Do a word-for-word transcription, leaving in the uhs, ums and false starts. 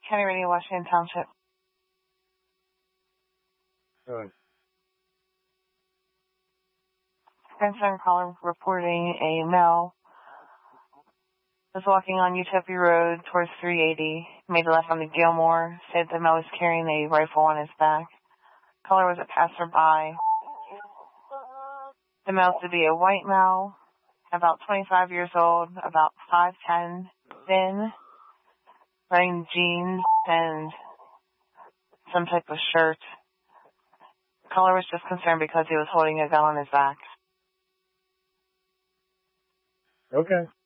County Radio, Washington Township. Good. Concerned caller reporting a male was walking on Utopia Road towards three eighty, made a left on the Gilmore, said the male was carrying a rifle on his back. Caller was a passerby. The male to be a white male, about twenty-five years old, about five ten, thin, wearing jeans and some type of shirt. Caller was just concerned because he was holding a gun on his back. Okay.